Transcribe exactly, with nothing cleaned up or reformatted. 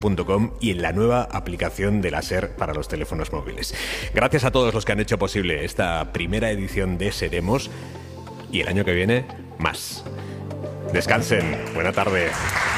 punto com y en la nueva aplicación de la SER para los teléfonos móviles. Gracias a todos los que han hecho posible esta primera edición de Seremos y el año que viene, más. Descansen. Buena tarde.